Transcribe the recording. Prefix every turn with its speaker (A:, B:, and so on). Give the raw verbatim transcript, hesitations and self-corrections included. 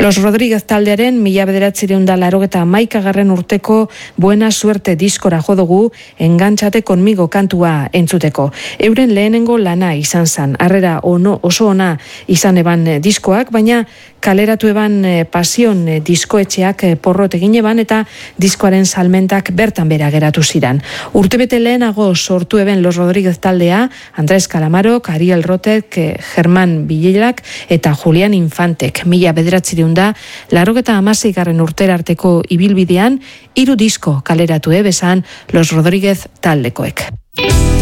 A: Los Rodríguez taldearen mila bederatziehun eta laurogeita hamaikagarren urteko Buena Suerte diskora jo dugu Engantxate konmigo kantua entzuteko. Euren lehenengo lana izan zan, harrera ono, oso ona izan eban diskoak, baina kaleratu eban Pasion diskoetxeak porrot egin eban eta diskoaren salmentak bertan bera geratu ziran. Urtebete lehenago sortu eben Los Rodríguez taldea, Andrés Calamarok, Ariel Rotek, Germán Villelak eta Julián Infantek. Mila bederatziehun da, laurogeita hamaseigarren urtera arteko ibilbidean, hiru disko kaleratu ebezan Los Rodríguez taldekoek.